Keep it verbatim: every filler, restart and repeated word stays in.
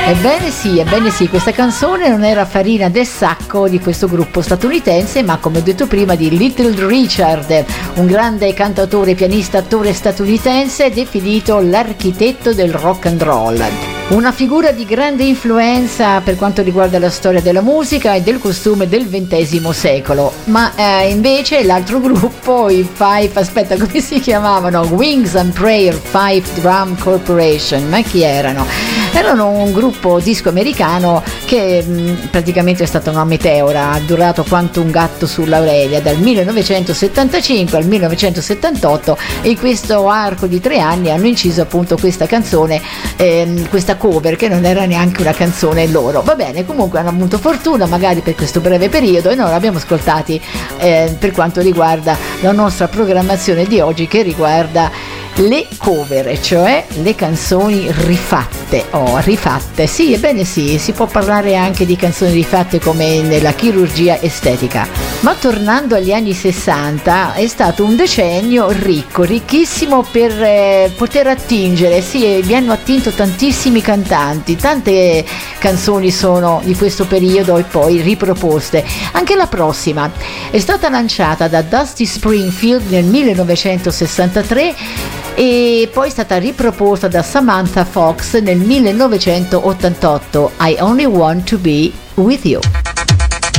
Ebbene sì, ebbene sì, questa canzone non era farina del sacco di questo gruppo statunitense, ma come ho detto prima di Little Richard, un grande cantautore, pianista, attore statunitense definito l'architetto del rock and roll. Una figura di grande influenza per quanto riguarda la storia della musica e del costume del ventesimo secolo. Ma eh, invece l'altro gruppo, i Five, aspetta, come si chiamavano? Wings and Prayer Five Drum Corporation. Ma chi erano? Erano un gruppo disco americano che mh, praticamente è stata una meteora, ha durato quanto un gatto sull'Aurelia dal millenovecentosettantacinque al millenovecentosettantotto, e in questo arco di tre anni hanno inciso appunto questa canzone, ehm, questa cover che non era neanche una canzone loro. Va bene, comunque hanno avuto fortuna magari per questo breve periodo e noi l'abbiamo ascoltati eh, per quanto riguarda la nostra programmazione di oggi, che riguarda le cover, cioè le canzoni rifatte. Oh, rifatte, sì, ebbene sì, si può parlare anche di canzoni rifatte come nella chirurgia estetica. Ma tornando agli anni sessanta, è stato un decennio ricco, ricchissimo per eh, poter attingere, sì, vi hanno attinto tantissimi cantanti, tante canzoni sono di questo periodo e poi riproposte. Anche la prossima è stata lanciata da Dusty Springfield nel millenovecentosessantatré e poi è stata riproposta da Samantha Fox nel millenovecentottantotto, I Only Want to Be With You.